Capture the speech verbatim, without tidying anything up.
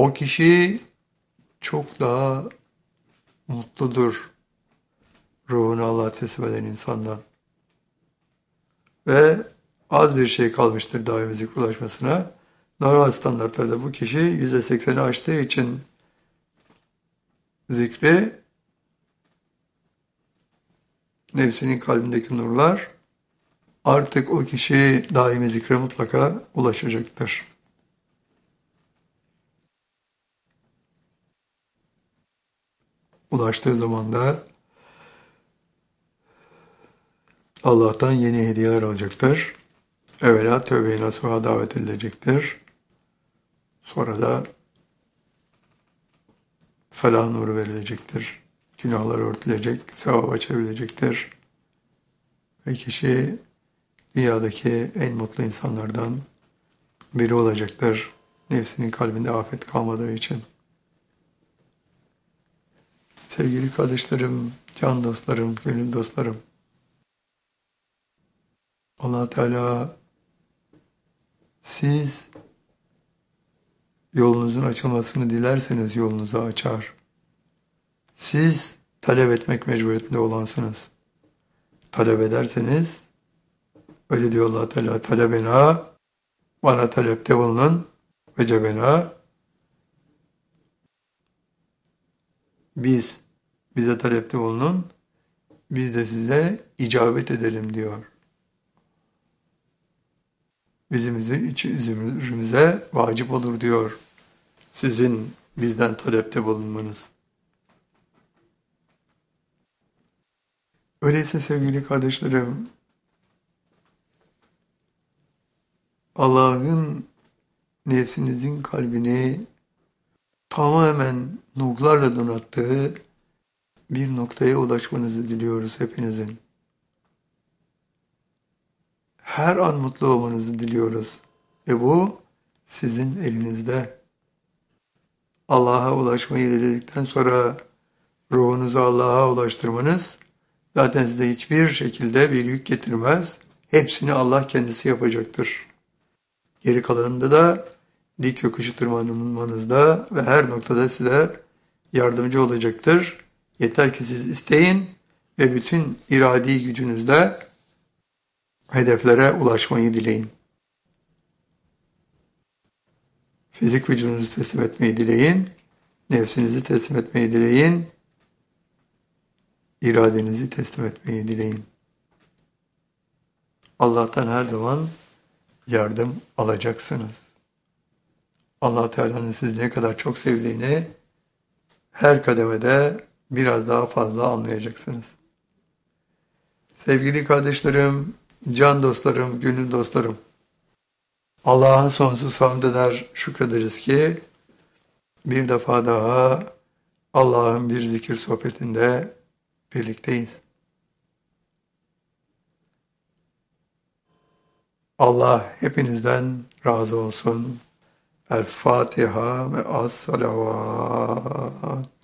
O kişi çok daha mutludur ruhunu Allah'a teslim eden insandan. Ve az bir şey kalmıştır daimi zikre ulaşmasına. Normal standartlarda bu kişi yüzde sekseni aştığı için zikri, nefsinin kalbindeki nurlar, artık o kişi daimi zikre mutlaka ulaşacaktır. Ulaştığı zaman da Allah'tan yeni hediyeler alacaktır. Evvela tövbe-i nasuha davet edilecektir. Sonra da salah nuru verilecektir. Günahlar örtülecek, sevaba çevrilecektir. Ve kişi dünyadaki en mutlu insanlardan biri olacaktır. Nefsinin kalbinde afet kalmadığı için. Sevgili kardeşlerim, can dostlarım, gönül dostlarım, Allah Teala siz yolunuzun açılmasını dilerseniz yolunuzu açar. Siz talep etmek mecburiyetinde olansınız. Talep ederseniz, öyle diyor Allah Teala, talebena, bana talepte bulunun ve cebena, biz, bize talepte bulunun, biz de size icabet edelim diyor. Bizim üzerimize vacip olur diyor sizin bizden talepte bulunmanız. Öyleyse sevgili kardeşlerim, Allah'ın nefsinizin kalbini tamamen nurlarla donattığı bir noktaya ulaşmanızı diliyoruz hepinizin. Her an mutlu olmanızı diliyoruz. Ve bu sizin elinizde. Allah'a ulaşmayı diledikten sonra ruhunuzu Allah'a ulaştırmanız zaten size hiçbir şekilde bir yük getirmez. Hepsini Allah kendisi yapacaktır. Geri kalanında da dik yokuşu tırmanmanızda ve her noktada size yardımcı olacaktır. Yeter ki siz isteyin ve bütün iradi gücünüzle hedeflere ulaşmayı dileyin. Fizik vücudunuzu teslim etmeyi dileyin, nefsinizi teslim etmeyi dileyin, iradenizi teslim etmeyi dileyin. Allah'tan her zaman yardım alacaksınız. Allah Teala'nın sizi ne kadar çok sevdiğini her kademede biraz daha fazla anlayacaksınız. Sevgili kardeşlerim, can dostlarım, gönül dostlarım, Allah'a sonsuz hamd eder, şükrederiz ki bir defa daha Allah'ın bir zikir sohbetinde birlikteyiz. Allah hepinizden razı olsun. El Fatiha ve as-salavat.